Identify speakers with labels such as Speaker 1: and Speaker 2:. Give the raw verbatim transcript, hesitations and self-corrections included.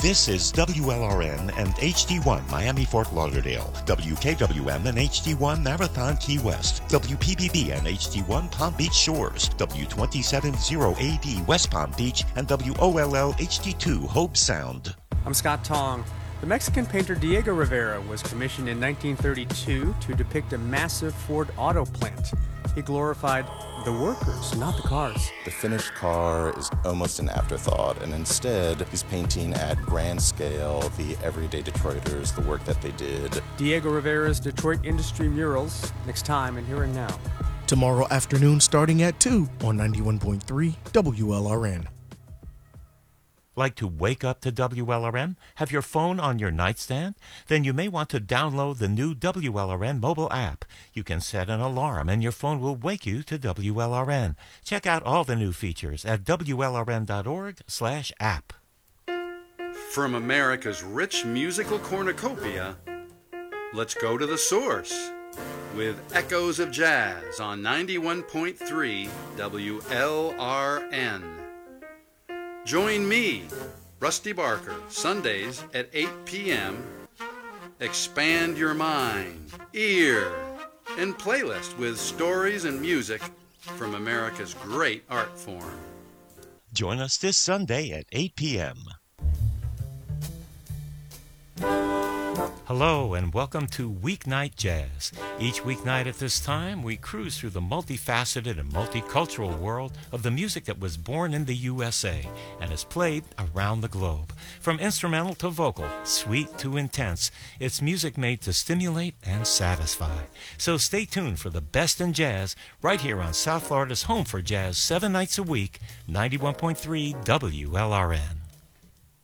Speaker 1: This is W L R N and H D one Miami Fort Lauderdale, W K W M and H D one Marathon Key West, W P B B and H D one Palm Beach Shores, W two seven zero A D West Palm Beach, and W O L L H D two Hobe Sound.
Speaker 2: I'm Scott Tong. The Mexican painter Diego Rivera was commissioned in nineteen thirty-two to depict a massive Ford auto plant. He glorified the workers, not the cars.
Speaker 3: The finished car is almost an afterthought, and instead he's painting at grand scale the everyday Detroiters, the work that they did.
Speaker 2: Diego Rivera's Detroit Industry Murals, next time in Here and Now.
Speaker 4: Tomorrow afternoon starting at two on ninety-one point three W L R N.
Speaker 1: Like to wake up to W L R N? Have your phone on your nightstand? Then you may want to download the new W L R N mobile app. You can set an alarm and your phone will wake you to W L R N. Check out all the new features at W L R N dot org slash app.
Speaker 5: From America's rich musical cornucopia, let's go to the source with Echoes of Jazz on ninety-one point three W L R N. Join me, Rusty Barker, Sundays at eight p.m. Expand your mind, ear, and playlist with stories and music from America's great art form.
Speaker 1: Join us this Sunday at eight p.m. Hello and welcome to Weeknight Jazz. Each weeknight at this time, we cruise through the multifaceted and multicultural world of the music that was born in the U S A and is played around the globe. From instrumental to vocal, sweet to intense, it's music made to stimulate and satisfy. So stay tuned for the best in jazz right here on South Florida's home for jazz seven nights a week, ninety-one point three W L R N.